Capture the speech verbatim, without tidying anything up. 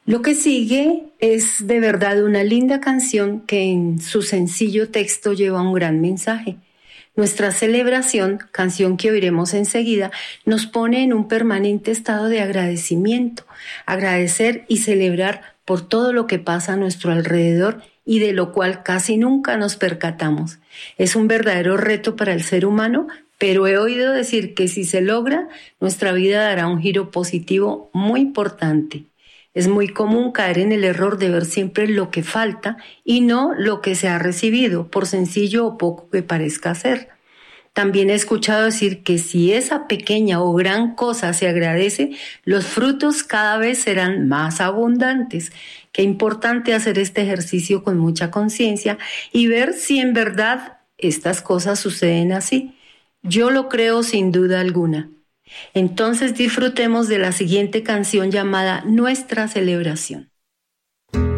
Lo que sigue es de verdad una linda canción que en su sencillo texto lleva un gran mensaje. Nuestra celebración, canción que oiremos enseguida, nos pone en un permanente estado de agradecimiento, agradecer y celebrar por todo lo que pasa a nuestro alrededor y de lo cual casi nunca nos percatamos. Es un verdadero reto para el ser humano, pero he oído decir que si se logra, nuestra vida dará un giro positivo muy importante. Es muy común caer en el error de ver siempre lo que falta y no lo que se ha recibido, por sencillo o poco que parezca ser. También he escuchado decir que si esa pequeña o gran cosa se agradece, los frutos cada vez serán más abundantes. Qué importante hacer este ejercicio con mucha conciencia y ver si en verdad estas cosas suceden así. Yo lo creo sin duda alguna. Entonces disfrutemos de la siguiente canción llamada Nuestra Celebración.